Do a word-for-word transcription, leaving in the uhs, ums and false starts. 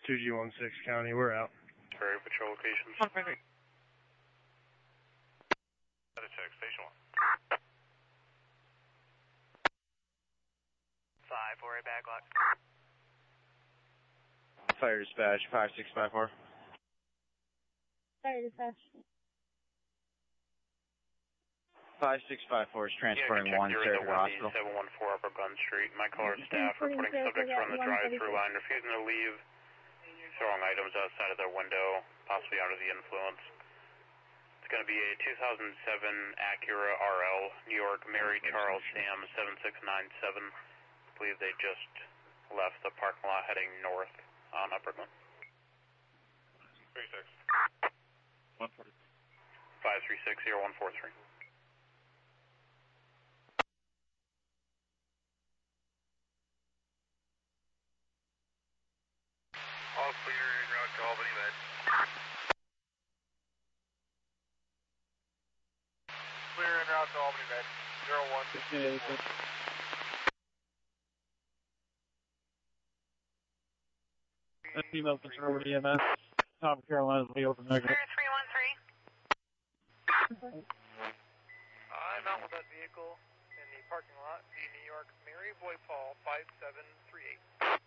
two G one six County, we're out. Prairie Patrol locations. One minute. Check, station one. five four eight backlock. Fire dispatch, five six five four. Fire dispatch. five six five four is transporting yeah, one to the hospital. seven one four Upper Gun Street. My caller staff reporting subjects are on the drive-through line, refusing to leave, throwing items outside of their window, possibly under the influence. It's going to be a two thousand seven Acura R L, New York, Mary Charles Sam seven six nine seven. I believe they just left the parking lot heading north on Upper Glen. three six. one forty. five three six zero one four three. All clear en route to Albany Med. Clear en route to Albany Med. zero one. That's female conservative E M S. Top Carolina's Lee open negative. Clear three one three. I'm out with that vehicle in the parking lot, the New York Mary Boy Paul five seven three eight.